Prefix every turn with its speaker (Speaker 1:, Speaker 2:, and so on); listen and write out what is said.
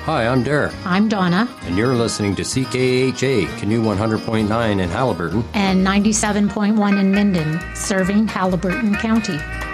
Speaker 1: Hi, I'm Derek.
Speaker 2: I'm Donna.
Speaker 1: And you're listening to CKHA, Canoe 100.9 in Haliburton.
Speaker 2: And 97.1 in Minden, serving Haliburton County.